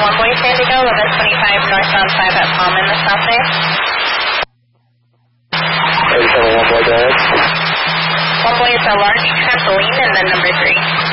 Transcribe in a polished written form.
One Boy San Diego, 1125 northbound 5 at Palm in the south bay. 87 One Boy, go ahead. One Boy is a large trampoline and then number 3.